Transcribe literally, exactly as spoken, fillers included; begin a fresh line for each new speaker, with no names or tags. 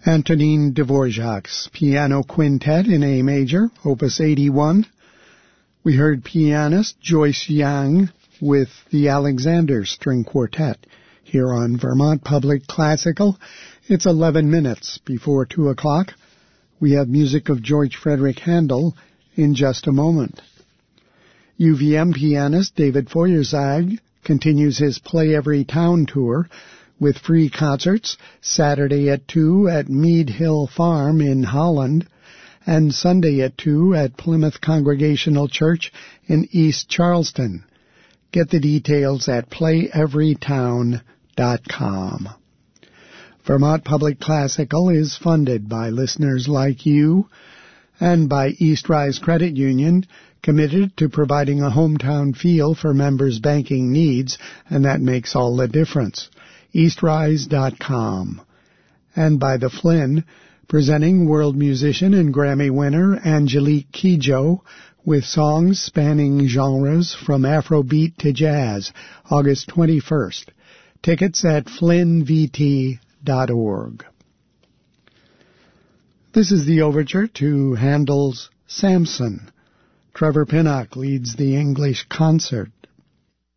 Antonin Dvorak's Piano Quintet in A Major, Opus eighty-one. We heard pianist Joyce Young with the Alexander String Quartet here on Vermont Public Classical. It's eleven minutes before two o'clock. We have music of George Frederick Handel in just a moment. U V M pianist David Feuerzag continues his Play Every Town tour with free concerts Saturday at two at Mead Hill Farm in Holland and Sunday at two at Plymouth Congregational Church in East Charleston. Get the details at play every town dot com. Vermont Public Classical is funded by listeners like you and by East Rise Credit Union, committed to providing a hometown feel for members' banking needs, and that makes all the difference. east rise dot com. And by the Flynn, presenting world musician and Grammy winner Angelique Kidjo with songs spanning genres from Afrobeat to jazz, August twenty-first. Tickets at flynn v t dot org. This is the overture to Handel's Samson. Trevor Pinnock leads the English concert.